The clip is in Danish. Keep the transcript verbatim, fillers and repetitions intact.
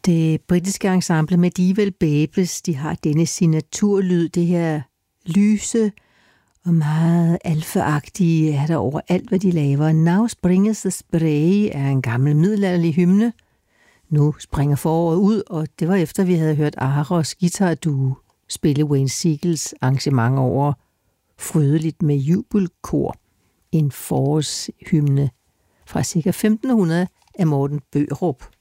Det britiske ensemble Medieval Babes, de har denne signaturlyd, det her lyse og meget alfaagtige er der over alt, hvad de laver. Now Springes the Spray er en gammel middelalderlig hymne. Nu springer foråret ud, og det var efter, vi havde hørt Aros guitarduo spille Wayne Seagals arrangement over Frydeligt med jubelkor, en forårshymne fra ca. femten hundrede af Morten Børup.